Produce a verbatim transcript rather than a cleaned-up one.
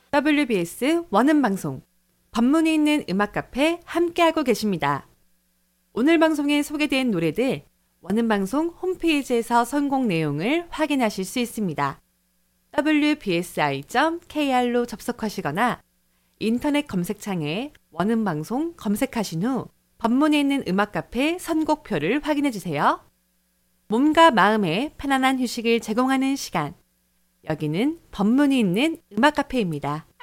더블유비에스 원음방송, 법문이 있는 음악 카페 함께하고 계십니다. 오늘 방송에 소개된 노래들 원음방송 홈페이지에서 선곡 내용을 확인하실 수 있습니다. 더블유비에스아이 점 케이알로 접속하시거나 인터넷 검색창에 원음방송 검색하신 후 법문이 있는 음악 카페 선곡표를 확인해 주세요. 몸과 마음에 편안한 휴식을 제공하는 시간. 여기는 법문이 있는 음악 카페입니다.